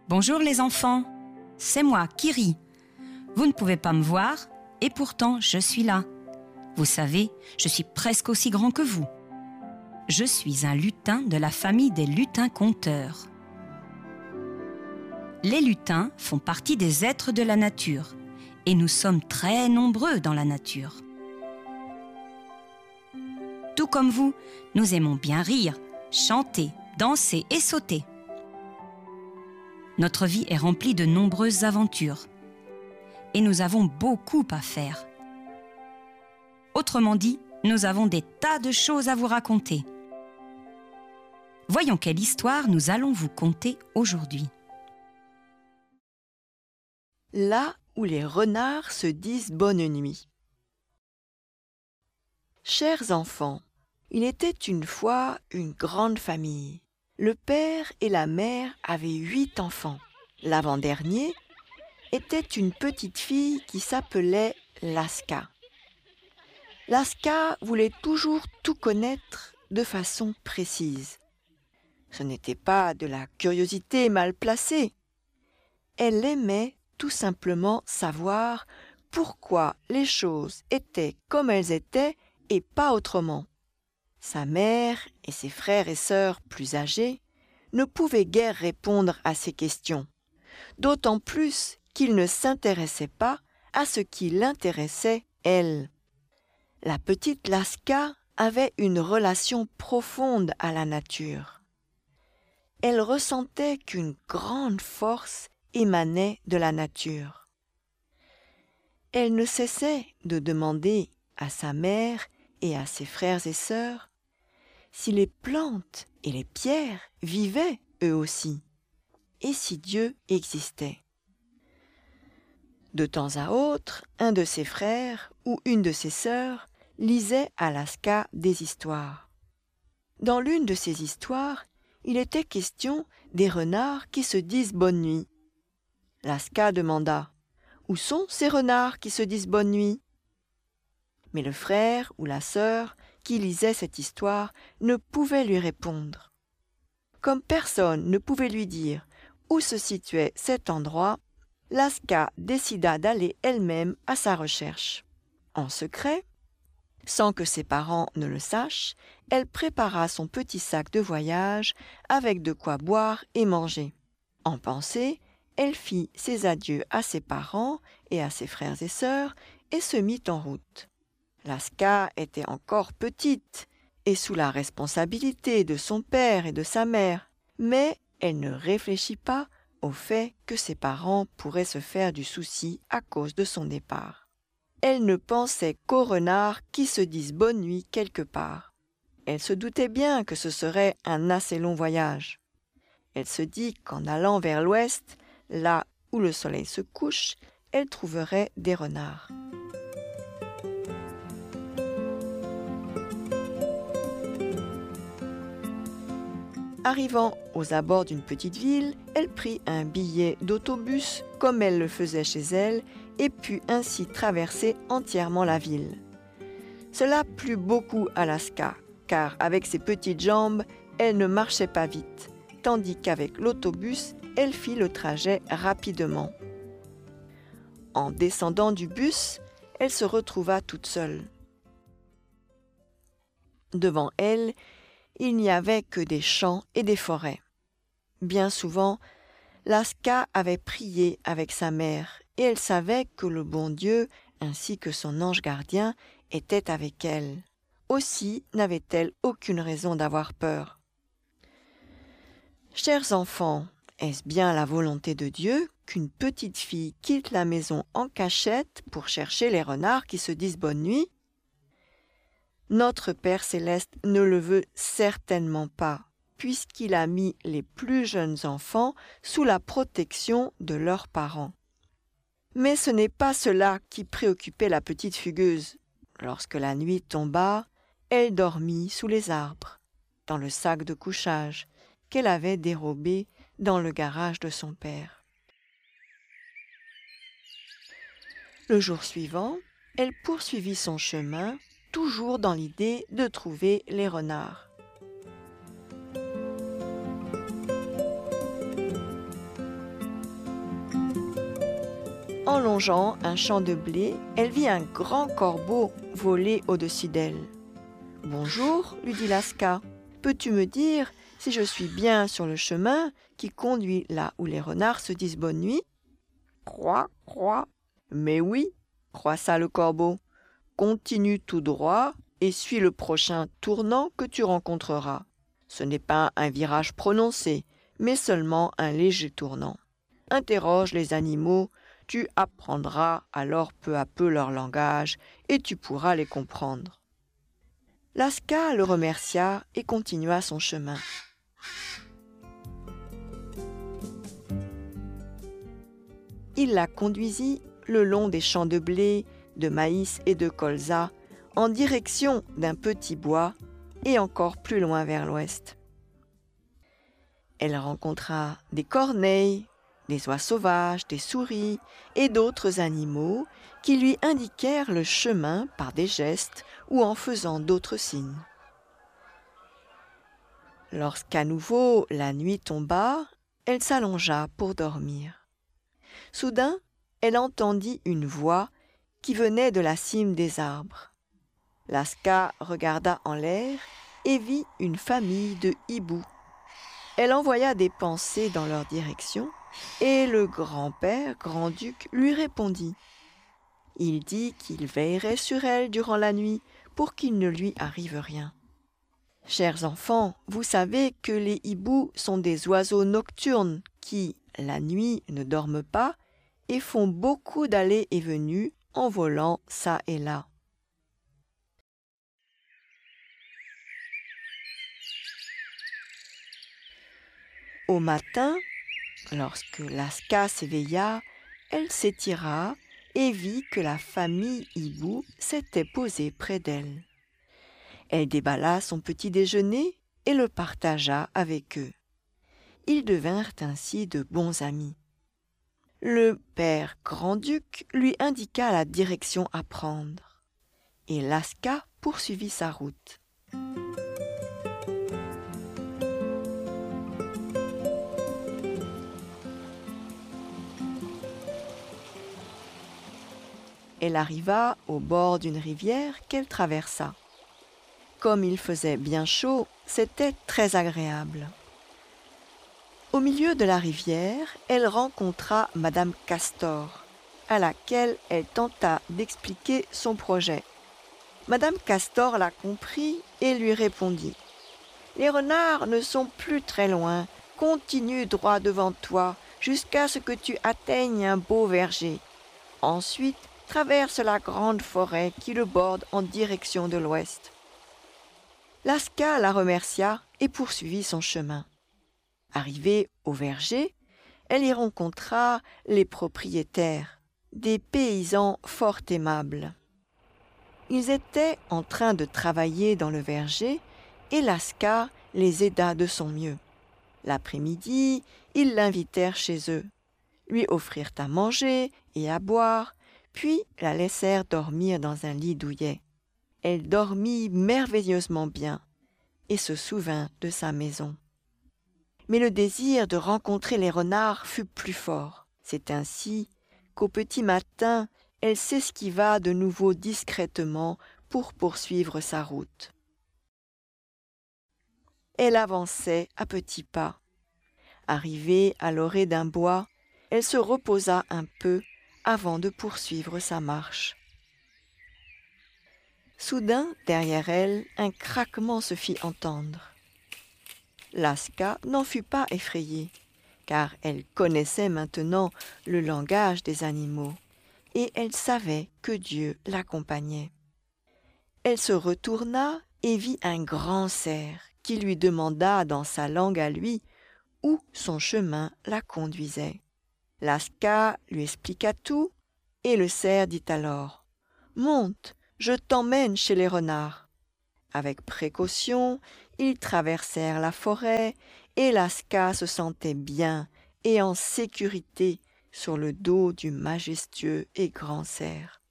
Bonjour les enfants, c'est moi, Kiri. Vous ne pouvez pas me voir et pourtant je suis là. Vous savez, je suis presque aussi grand que vous. Je suis un lutin de la famille des lutins-conteurs. Les lutins font partie des êtres de la nature et nous sommes très nombreux dans la nature. Tout comme vous, nous aimons bien rire, chanter, danser et sauter. Notre vie est remplie de nombreuses aventures et nous avons beaucoup à faire. Autrement dit, nous avons des tas de choses à vous raconter. Voyons quelle histoire nous allons vous conter aujourd'hui. Là où les renards se disent bonne nuit. Chers enfants, il était une fois une grande famille. Le père et la mère avaient 8 enfants. L'avant-dernier était une petite fille qui s'appelait Laska. Laska voulait toujours tout connaître de façon précise. Ce n'était pas de la curiosité mal placée. Elle aimait tout simplement savoir pourquoi les choses étaient comme elles étaient et pas autrement. Sa mère et ses frères et sœurs plus âgés ne pouvaient guère répondre à ces questions, d'autant plus qu'ils ne s'intéressaient pas à ce qui l'intéressait, elle. La petite Laska avait une relation profonde à la nature. Elle ressentait qu'une grande force émanait de la nature. Elle ne cessait de demander à sa mère et à ses frères et sœurs si les plantes et les pierres vivaient eux aussi, et si Dieu existait. De temps à autre, un de ses frères ou une de ses sœurs lisait à Laska des histoires. Dans l'une de ces histoires, il était question des renards qui se disent bonne nuit. Laska demanda « Où sont ces renards qui se disent bonne nuit ?» Mais le frère ou la sœur qui lisait cette histoire ne pouvait lui répondre. Comme personne ne pouvait lui dire où se situait cet endroit, Laska décida d'aller elle-même à sa recherche. En secret, sans que ses parents ne le sachent, elle prépara son petit sac de voyage avec de quoi boire et manger. En pensée, elle fit ses adieux à ses parents et à ses frères et sœurs et se mit en route. Laska était encore petite et sous la responsabilité de son père et de sa mère, mais elle ne réfléchit pas au fait que ses parents pourraient se faire du souci à cause de son départ. Elle ne pensait qu'aux renards qui se disent bonne nuit quelque part. Elle se doutait bien que ce serait un assez long voyage. Elle se dit qu'en allant vers l'ouest, là où le soleil se couche, elle trouverait des renards. Arrivant aux abords d'une petite ville, elle prit un billet d'autobus comme elle le faisait chez elle et put ainsi traverser entièrement la ville. Cela plut beaucoup à Laska, car avec ses petites jambes, elle ne marchait pas vite, tandis qu'avec l'autobus, elle fit le trajet rapidement. En descendant du bus, elle se retrouva toute seule. Devant elle, il n'y avait que des champs et des forêts. Bien souvent, Laska avait prié avec sa mère et elle savait que le bon Dieu, ainsi que son ange gardien, était avec elle. Aussi n'avait-elle aucune raison d'avoir peur. Chers enfants, est-ce bien la volonté de Dieu qu'une petite fille quitte la maison en cachette pour chercher les renards qui se disent bonne nuit ? Notre Père céleste ne le veut certainement pas, puisqu'il a mis les plus jeunes enfants sous la protection de leurs parents. Mais ce n'est pas cela qui préoccupait la petite fugueuse. Lorsque la nuit tomba, elle dormit sous les arbres, dans le sac de couchage qu'elle avait dérobé dans le garage de son père. Le jour suivant, elle poursuivit son chemin, toujours dans l'idée de trouver les renards. En longeant un champ de blé, elle vit un grand corbeau voler au-dessus d'elle. « Bonjour, lui dit Laska. Peux-tu me dire si je suis bien sur le chemin qui conduit là où les renards se disent bonne nuit ?» Croix, croix. Mais oui, croissa le corbeau. Continue tout droit et suis le prochain tournant que tu rencontreras. Ce n'est pas un virage prononcé, mais seulement un léger tournant. Interroge les animaux, tu apprendras alors peu à peu leur langage et tu pourras les comprendre. Laska le remercia et continua son chemin. Il la conduisit le long des champs de blé, de maïs et de colza, en direction d'un petit bois et encore plus loin vers l'ouest. Elle rencontra des corneilles, des oies sauvages, des souris et d'autres animaux qui lui indiquèrent le chemin par des gestes ou en faisant d'autres signes. Lorsqu'à nouveau la nuit tomba, elle s'allongea pour dormir. Soudain, elle entendit une voix qui venait de la cime des arbres. Laska regarda en l'air et vit une famille de hiboux. Elle envoya des pensées dans leur direction et le grand-père, grand-duc, lui répondit. Il dit qu'il veillerait sur elle durant la nuit pour qu'il ne lui arrive rien. Chers enfants, vous savez que les hiboux sont des oiseaux nocturnes qui, la nuit, ne dorment pas et font beaucoup d'allées et venues en volant çà et là. Au matin, lorsque Laska s'éveilla, elle s'étira et vit que la famille hibou s'était posée près d'elle. Elle déballa son petit déjeuner et le partagea avec eux. Ils devinrent ainsi de bons amis. Le père grand-duc lui indiqua la direction à prendre et Laska poursuivit sa route. Elle arriva au bord d'une rivière qu'elle traversa. Comme il faisait bien chaud, c'était très agréable. Au milieu de la rivière, elle rencontra Madame Castor, à laquelle elle tenta d'expliquer son projet. Madame Castor la comprit et lui répondit « Les renards ne sont plus très loin, continue droit devant toi jusqu'à ce que tu atteignes un beau verger. Ensuite, traverse la grande forêt qui le borde en direction de l'ouest. » Laska la remercia et poursuivit son chemin. Arrivée au verger, elle y rencontra les propriétaires, des paysans fort aimables. Ils étaient en train de travailler dans le verger et Laska les aida de son mieux. L'après-midi, ils l'invitèrent chez eux, lui offrirent à manger et à boire, puis la laissèrent dormir dans un lit douillet. Elle dormit merveilleusement bien et se souvint de sa maison. Mais le désir de rencontrer les renards fut plus fort. C'est ainsi qu'au petit matin, elle s'esquiva de nouveau discrètement pour poursuivre sa route. Elle avançait à petits pas. Arrivée à l'orée d'un bois, elle se reposa un peu avant de poursuivre sa marche. Soudain, derrière elle, un craquement se fit entendre. Laska n'en fut pas effrayée, car elle connaissait maintenant le langage des animaux, et elle savait que Dieu l'accompagnait. Elle se retourna et vit un grand cerf qui lui demanda dans sa langue à lui où son chemin la conduisait. Laska lui expliqua tout, et le cerf dit alors « Monte, je t'emmène chez les renards. » Avec précaution, ils traversèrent la forêt et Laska se sentait bien et en sécurité sur le dos du majestueux et grand cerf.